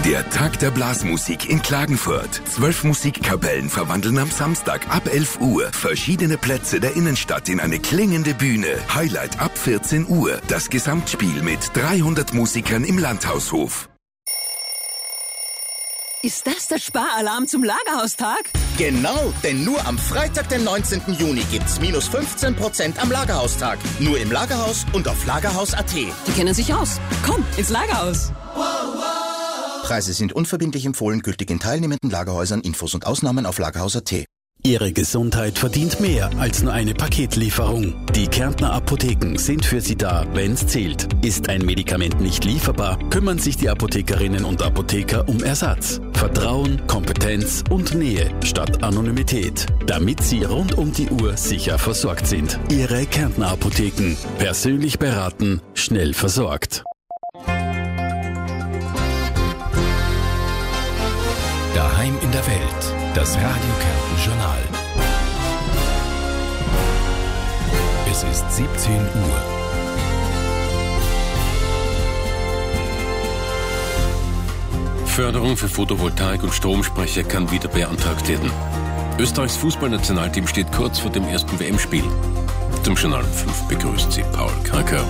Der Tag der Blasmusik in Klagenfurt. 12 Musikkapellen verwandeln am Samstag ab 11 Uhr verschiedene Plätze der Innenstadt in eine klingende Bühne. Highlight ab 14 Uhr. Das Gesamtspiel mit 300 Musikern im Landhaushof. Ist das der Sparalarm zum Lagerhaustag? Genau, denn nur am Freitag, den 19. Juni gibt's minus 15% am Lagerhaustag. Nur im Lagerhaus und auf Lagerhaus.at. Die kennen sich aus. Komm, ins Lagerhaus. Preise sind unverbindlich empfohlen, gültig in teilnehmenden Lagerhäusern. Infos und Ausnahmen auf Lagerhaus.at. Ihre Gesundheit verdient mehr als nur eine Paketlieferung. Die Kärntner Apotheken sind für Sie da, wenn's zählt. Ist ein Medikament nicht lieferbar, kümmern sich die Apothekerinnen und Apotheker um Ersatz. Vertrauen, Kompetenz und Nähe statt Anonymität, damit Sie rund um die Uhr sicher versorgt sind. Ihre Kärntner Apotheken. Persönlich beraten, schnell versorgt. Daheim in der Welt. Das Radio Kärnten Journal. Es ist 17 Uhr. Förderung für Photovoltaik und Stromspeicher kann wieder beantragt werden. Österreichs Fußballnationalteam steht kurz vor dem ersten WM-Spiel. Zum Journal 5 begrüßt Sie Paul Kracker.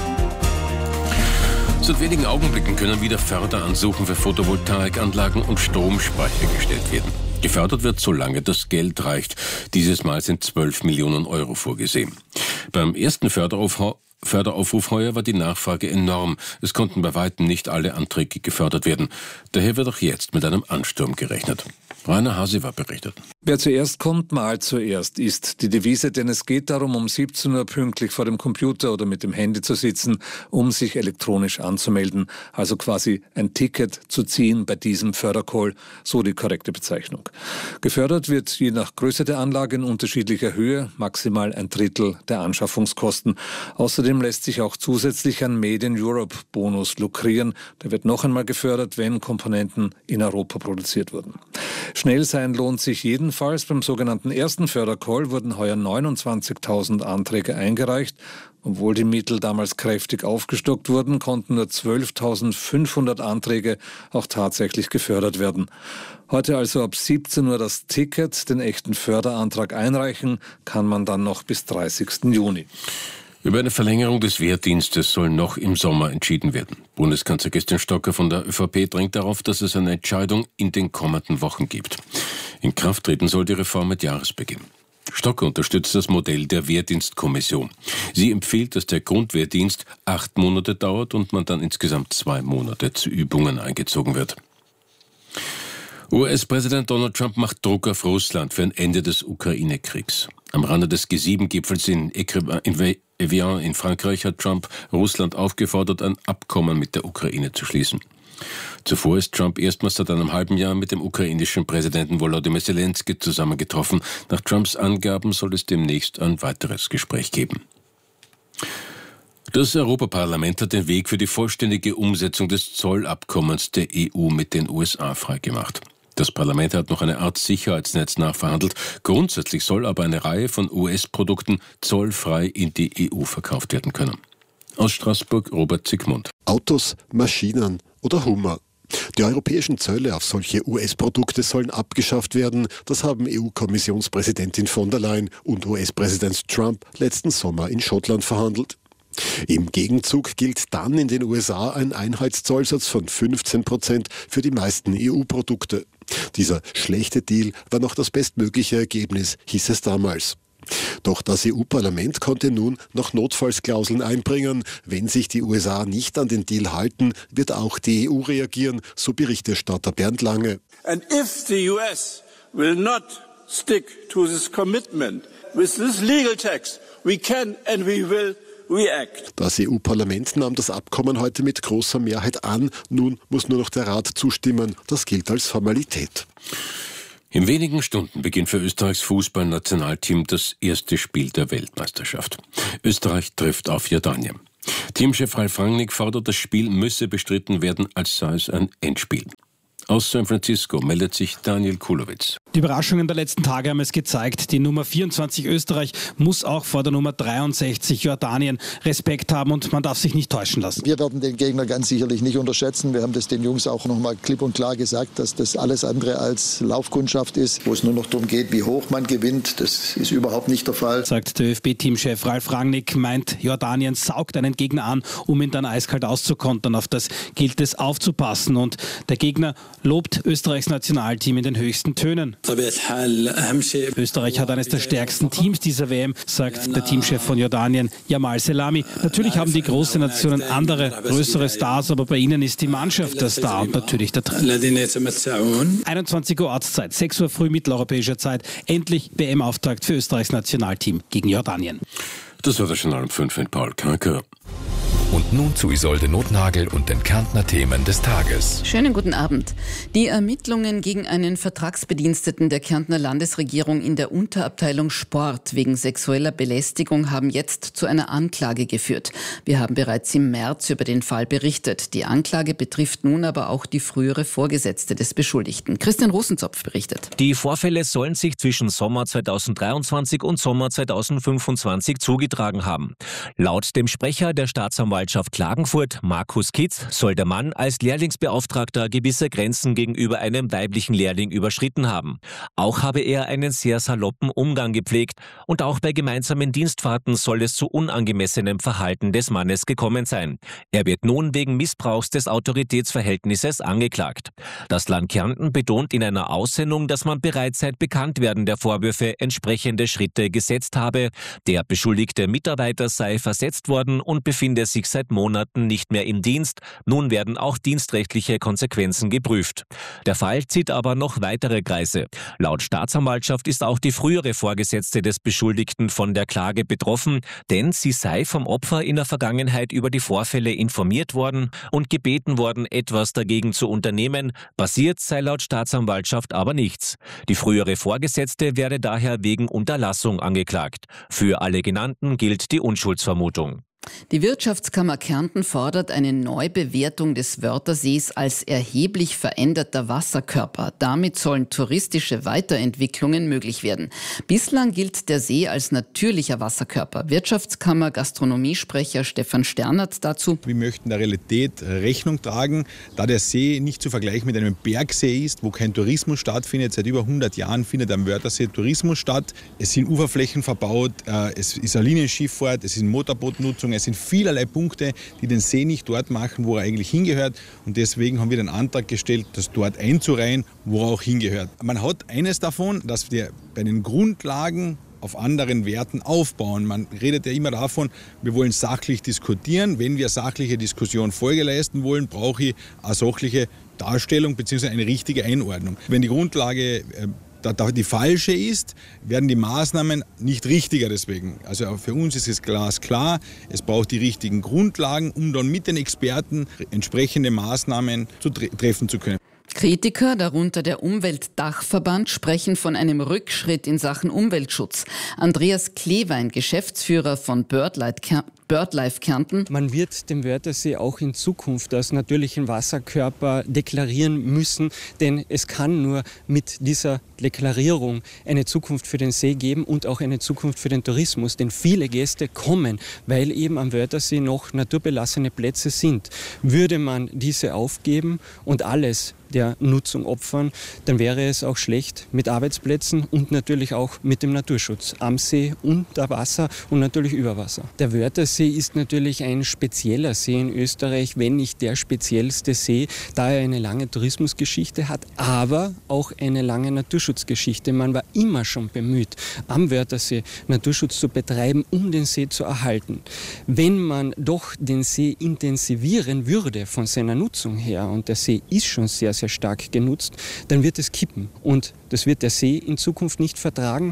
Seit wenigen Augenblicken können wieder Förderansuchen für Photovoltaikanlagen und Stromspeicher gestellt werden. Gefördert wird, solange das Geld reicht. Dieses Mal sind 12 Millionen Euro vorgesehen. Beim ersten Förderaufruf heuer war die Nachfrage enorm. Es konnten bei weitem nicht alle Anträge gefördert werden. Daher wird auch jetzt mit einem Ansturm gerechnet. Rainer Hasiwa berichtet. Wer zuerst kommt, malt zuerst, ist die Devise, denn es geht darum, um 17 Uhr pünktlich vor dem Computer oder mit dem Handy zu sitzen, um sich elektronisch anzumelden, also quasi ein Ticket zu ziehen bei diesem Fördercall, so die korrekte Bezeichnung. Gefördert wird je nach Größe der Anlage in unterschiedlicher Höhe, maximal 1/3 der Anschaffungskosten. Außerdem lässt sich auch zusätzlich ein Made in Europe Bonus lukrieren. Der wird noch einmal gefördert, wenn Komponenten in Europa produziert wurden. Schnell sein lohnt sich jedenfalls. Beim sogenannten ersten Fördercall wurden heuer 29.000 Anträge eingereicht. Obwohl die Mittel damals kräftig aufgestockt wurden, konnten nur 12.500 Anträge auch tatsächlich gefördert werden. Heute also ab 17 Uhr das Ticket, den echten Förderantrag einreichen, kann man dann noch bis 30. Juni. Über eine Verlängerung des Wehrdienstes soll noch im Sommer entschieden werden. Bundeskanzler Christian Stocker von der ÖVP drängt darauf, dass es eine Entscheidung in den kommenden Wochen gibt. In Kraft treten soll die Reform mit Jahresbeginn. Stocker unterstützt das Modell der Wehrdienstkommission. Sie empfiehlt, dass der Grundwehrdienst 8 Monate dauert und man dann insgesamt 2 Monate zu Übungen eingezogen wird. US-Präsident Donald Trump macht Druck auf Russland für ein Ende des Ukraine-Kriegs. Am Rande des G7-Gipfels in Evian in Frankreich hat Trump Russland aufgefordert, ein Abkommen mit der Ukraine zu schließen. Zuvor ist Trump erstmals seit einem halben Jahr mit dem ukrainischen Präsidenten Volodymyr Zelensky zusammengetroffen. Nach Trumps Angaben soll es demnächst ein weiteres Gespräch geben. Das Europaparlament hat den Weg für die vollständige Umsetzung des Zollabkommens der EU mit den USA freigemacht. Das Parlament hat noch eine Art Sicherheitsnetz nachverhandelt. Grundsätzlich soll aber eine Reihe von US-Produkten zollfrei in die EU verkauft werden können. Aus Straßburg Robert Zickmund. Autos, Maschinen oder Hummer. Die europäischen Zölle auf solche US-Produkte sollen abgeschafft werden. Das haben EU-Kommissionspräsidentin von der Leyen und US-Präsident Trump letzten Sommer in Schottland verhandelt. Im Gegenzug gilt dann in den USA ein Einheitszollsatz von 15% für die meisten EU-Produkte. Dieser schlechte Deal war noch das bestmögliche Ergebnis, hieß es damals. Doch das EU-Parlament konnte nun noch Notfallsklauseln einbringen. Wenn sich die USA nicht an den Deal halten, wird auch die EU reagieren, so Berichterstatter Bernd Lange. And if the US will not stick to this commitment with this legal text, we can and we will react. Das EU-Parlament nahm das Abkommen heute mit großer Mehrheit an. Nun muss nur noch der Rat zustimmen. Das gilt als Formalität. In wenigen Stunden beginnt für Österreichs Fußballnationalteam das erste Spiel der Weltmeisterschaft. Österreich trifft auf Jordanien. Teamchef Ralf Rangnick fordert, das Spiel müsse bestritten werden, als sei es ein Endspiel. Aus San Francisco meldet sich Daniel Kulowitz. Die Überraschungen der letzten Tage haben es gezeigt. Die Nummer 24 Österreich muss auch vor der Nummer 63 Jordanien Respekt haben und man darf sich nicht täuschen lassen. Wir werden den Gegner ganz sicherlich nicht unterschätzen. Wir haben das den Jungs auch nochmal klipp und klar gesagt, dass das alles andere als Laufkundschaft ist, wo es nur noch darum geht, wie hoch man gewinnt. Das ist überhaupt nicht der Fall. Sagt der ÖFB-Teamchef Ralf Rangnick, meint, Jordanien saugt einen Gegner an, um ihn dann eiskalt auszukontern. Auf das gilt es aufzupassen. Und der Gegner lobt Österreichs Nationalteam in den höchsten Tönen. Österreich hat eines der stärksten Teams dieser WM, sagt der Teamchef von Jordanien, Jamal Selami. Natürlich haben die großen Nationen andere, größere Stars, aber bei ihnen ist die Mannschaft der Star und natürlich der Trainer. 21 Uhr Ortszeit, 6 Uhr früh mitteleuropäischer Zeit. Endlich WM-Auftakt für Österreichs Nationalteam gegen Jordanien. Das war das Journal um 5 mit Paul Kanker. Und nun zu Isolde Nothnagel und den Kärntner Themen des Tages. Schönen guten Abend. Die Ermittlungen gegen einen Vertragsbediensteten der Kärntner Landesregierung in der Unterabteilung Sport wegen sexueller Belästigung haben jetzt zu einer Anklage geführt. Wir haben bereits im März über den Fall berichtet. Die Anklage betrifft nun aber auch die frühere Vorgesetzte des Beschuldigten. Christian Rosenzopf berichtet. Die Vorfälle sollen sich zwischen Sommer 2023 und Sommer 2025 zugetragen haben. Laut dem Sprecher der Staatsanwaltschaft Klagenfurt, Markus Kitz, soll der Mann als Lehrlingsbeauftragter gewisse Grenzen gegenüber einem weiblichen Lehrling überschritten haben. Auch habe er einen sehr saloppen Umgang gepflegt und auch bei gemeinsamen Dienstfahrten soll es zu unangemessenem Verhalten des Mannes gekommen sein. Er wird nun wegen Missbrauchs des Autoritätsverhältnisses angeklagt. Das Land Kärnten betont in einer Aussendung, dass man bereits seit Bekanntwerden der Vorwürfe entsprechende Schritte gesetzt habe. Der beschuldigte Mitarbeiter sei versetzt worden und befinde sich seit Monaten nicht mehr im Dienst. Nun werden auch dienstrechtliche Konsequenzen geprüft. Der Fall zieht aber noch weitere Kreise. Laut Staatsanwaltschaft ist auch die frühere Vorgesetzte des Beschuldigten von der Klage betroffen, denn sie sei vom Opfer in der Vergangenheit über die Vorfälle informiert worden und gebeten worden, etwas dagegen zu unternehmen. Passiert sei laut Staatsanwaltschaft aber nichts. Die frühere Vorgesetzte werde daher wegen Unterlassung angeklagt. Für alle Genannten gilt die Unschuldsvermutung. Die Wirtschaftskammer Kärnten fordert eine Neubewertung des Wörthersees als erheblich veränderter Wasserkörper. Damit sollen touristische Weiterentwicklungen möglich werden. Bislang gilt der See als natürlicher Wasserkörper. Wirtschaftskammer Gastronomiesprecher Stefan Sternert dazu. Wir möchten der Realität Rechnung tragen, da der See nicht zu vergleichen mit einem Bergsee ist, wo kein Tourismus stattfindet. Seit über 100 Jahren findet am Wörthersee Tourismus statt. Es sind Uferflächen verbaut, es ist eine Linienschifffahrt, es ist Motorbootnutzung. Es sind vielerlei Punkte, die den See nicht dort machen, wo er eigentlich hingehört. Und deswegen haben wir den Antrag gestellt, das dort einzureihen, wo er auch hingehört. Man hat eines davon, dass wir bei den Grundlagen auf anderen Werten aufbauen. Man redet ja immer davon, wir wollen sachlich diskutieren. Wenn wir sachliche Diskussion Folge leisten wollen, brauche ich eine sachliche Darstellung bzw. eine richtige Einordnung. Wenn die Grundlage die falsche ist, werden die Maßnahmen nicht richtiger deswegen. Also für uns ist es glasklar, es braucht die richtigen Grundlagen, um dann mit den Experten entsprechende Maßnahmen treffen zu können. Kritiker, darunter der Umweltdachverband, sprechen von einem Rückschritt in Sachen Umweltschutz. Andreas Klewein, Geschäftsführer von BirdLife Kärnten. Man wird den Wörthersee auch in Zukunft als natürlichen Wasserkörper deklarieren müssen, denn es kann nur mit dieser Deklarierung eine Zukunft für den See geben und auch eine Zukunft für den Tourismus, denn viele Gäste kommen, weil eben am Wörthersee noch naturbelassene Plätze sind. Würde man diese aufgeben und alles der Nutzung opfern, dann wäre es auch schlecht mit Arbeitsplätzen und natürlich auch mit dem Naturschutz am See, unter Wasser und natürlich über Wasser. Der Wörthersee ist natürlich ein spezieller See in Österreich, wenn nicht der speziellste See, da er eine lange Tourismusgeschichte hat, aber auch eine lange Naturschutzgeschichte. Man war immer schon bemüht, am Wörthersee Naturschutz zu betreiben, um den See zu erhalten. Wenn man doch den See intensivieren würde von seiner Nutzung her, und der See ist schon sehr stark genutzt, dann wird es kippen. Und das wird der See in Zukunft nicht vertragen,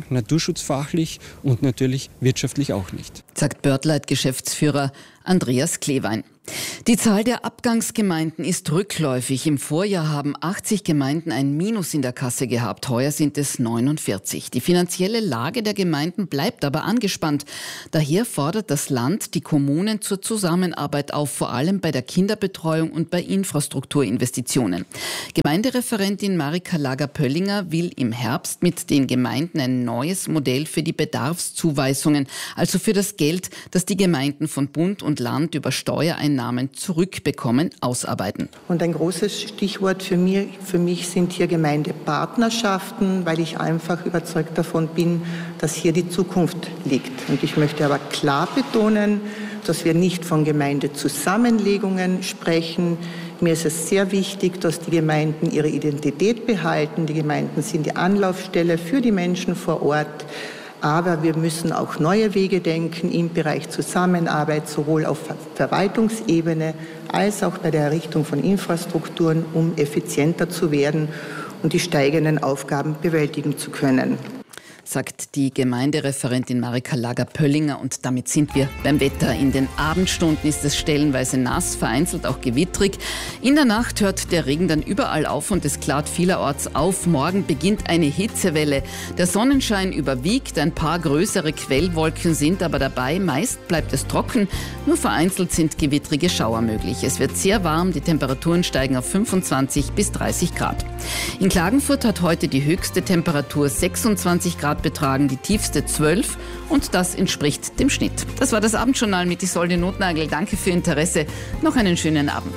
naturschutzfachlich und natürlich wirtschaftlich auch nicht. Sagt BirdLife-Geschäftsführer Andreas Klewein. Die Zahl der Abgangsgemeinden ist rückläufig. Im Vorjahr haben 80 Gemeinden ein Minus in der Kasse gehabt. Heuer sind es 49. Die finanzielle Lage der Gemeinden bleibt aber angespannt. Daher fordert das Land die Kommunen zur Zusammenarbeit auf, vor allem bei der Kinderbetreuung und bei Infrastrukturinvestitionen. Gemeindereferentin Marika Lager-Pöllinger will im Herbst mit den Gemeinden ein neues Modell für die Bedarfszuweisungen, also für das Geld, das die Gemeinden von Bund und Land über Steuereinnahmen zurückbekommen, ausarbeiten. Und ein großes Stichwort für mich sind hier Gemeindepartnerschaften, weil ich einfach überzeugt davon bin, dass hier die Zukunft liegt. Und ich möchte aber klar betonen, dass wir nicht von Gemeindezusammenlegungen sprechen. Mir ist es sehr wichtig, dass die Gemeinden ihre Identität behalten. Die Gemeinden sind die Anlaufstelle für die Menschen vor Ort. Aber wir müssen auch neue Wege denken im Bereich Zusammenarbeit, sowohl auf Verwaltungsebene als auch bei der Errichtung von Infrastrukturen, um effizienter zu werden und die steigenden Aufgaben bewältigen zu können, sagt die Gemeindereferentin Marika Lager-Pöllinger. Und damit sind wir beim Wetter. In den Abendstunden ist es stellenweise nass, vereinzelt auch gewittrig. In der Nacht hört der Regen dann überall auf und es klart vielerorts auf. Morgen beginnt eine Hitzewelle. Der Sonnenschein überwiegt, ein paar größere Quellwolken sind aber dabei. Meist bleibt es trocken, nur vereinzelt sind gewittrige Schauer möglich. Es wird sehr warm, die Temperaturen steigen auf 25 bis 30 Grad. In Klagenfurt hat heute die höchste Temperatur 26 Grad betragen, die tiefste 12 und das entspricht dem Schnitt. Das war das Abendjournal mit Isolde Notnagel. Danke für Ihr Interesse. Noch einen schönen Abend.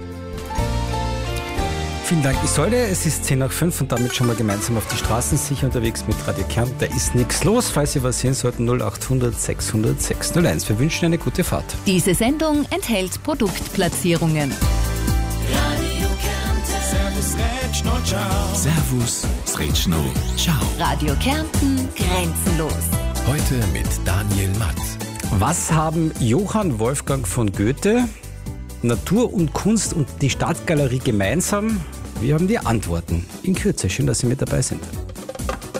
Vielen Dank, Isolde. Es ist 10:05 und damit schon mal gemeinsam auf die Straßen sicher unterwegs mit Radio Kärnten. Da ist nichts los. Falls Sie was sehen sollten, 0800 600 601. Wir wünschen eine gute Fahrt. Diese Sendung enthält Produktplatzierungen. Servus, Sretschno, ciao. Radio Kärnten, grenzenlos. Heute mit Daniel Matt. Was haben Johann Wolfgang von Goethe, Natur und Kunst und die Stadtgalerie gemeinsam? Wir haben die Antworten in Kürze. Schön, dass Sie mit dabei sind.